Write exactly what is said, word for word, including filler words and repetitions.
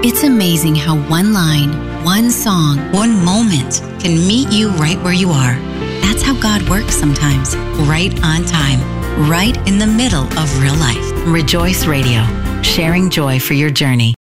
It's amazing how one line, one song, one moment can meet you right where you are. That's how God works sometimes, right on time, right in the middle of real life. Rejoice Radio, sharing joy for your journey.